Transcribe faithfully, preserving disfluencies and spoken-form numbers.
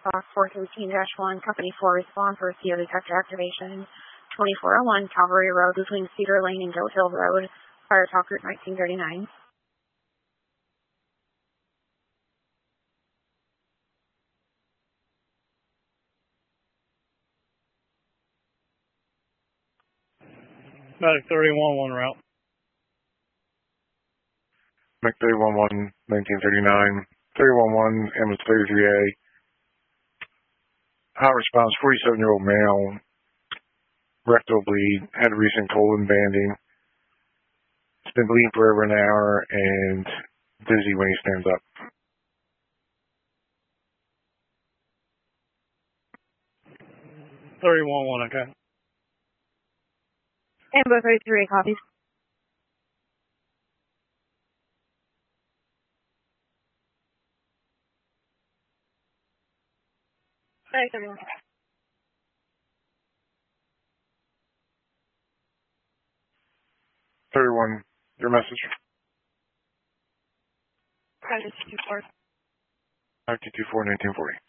Fox four thirteen dash one, Company four, respond for C O detector activation. twenty-four oh one Cavalry Road between Cedar Lane and Goat Hill Road, Fire Talk Route nineteen thirty-nine. Medic thirty-one one route. Medic thirty-one one, nineteen thirty-nine. thirty-one one, ambulance thirty-three A. Hot response, forty-seven-year-old male. Rectal bleed, had recent colon banding. He's been bleeding for over an hour and dizzy when he stands up. thirty-one one, okay. Ambo thirty-three, copies. Thanks, everyone. thirty-one, your message. Private two four. five two two four, nineteen forty.